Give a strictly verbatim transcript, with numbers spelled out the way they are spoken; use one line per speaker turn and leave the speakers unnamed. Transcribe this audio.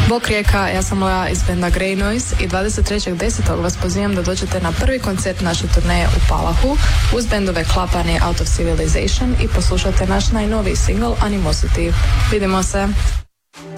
Bok Rijeka, ja sam Loja iz benda Grey Noise i dvadeset trećeg desetog vas pozivam da dođete na prvi koncert naše turneje u Palahu uz bendove Klapan i Out of Civilization i poslušate naš najnoviji single Animosity. Vidimo se!